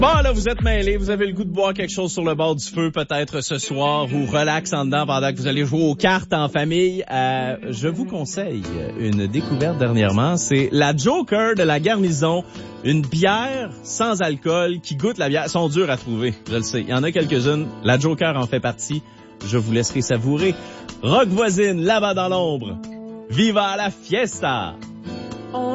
Bon, là, vous êtes mêlés, vous avez le goût de boire quelque chose sur le bord du feu, peut-être ce soir, ou relax en dedans pendant que vous allez jouer aux cartes en famille. Je vous conseille une découverte dernièrement, c'est la Joker de la Garnison, une bière sans alcool qui goûte la bière. Elles sont dures à trouver, je le sais. Il y en a quelques-unes, la Joker en fait partie. Je vous laisserai savourer. Rock voisine, là-bas dans l'ombre. Viva la fiesta!